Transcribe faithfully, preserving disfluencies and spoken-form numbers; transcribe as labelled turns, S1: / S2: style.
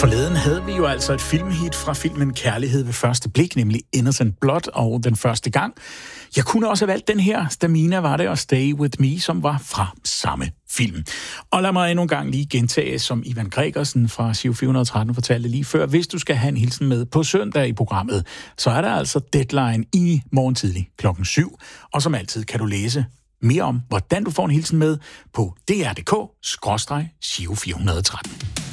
S1: Forleden havde vi jo altså et filmhit fra filmen Kærlighed ved første blik, nemlig Innocent Blood og Den første gang. Jeg kunne også have valgt den her, Stamina var det, og Stay With Me, som var fra samme film. Og lad mig endnu en gang lige gentage, som Ivan Gregersen fra Giro fire hundrede og tretten fortalte lige før. Hvis du skal have en hilsen med på søndag i programmet, så er der altså deadline i morgen tidlig klokken syv. Og som altid kan du læse mere om, hvordan du får en hilsen med på d r punktum d k skråstreg Giro fire hundrede og tretten.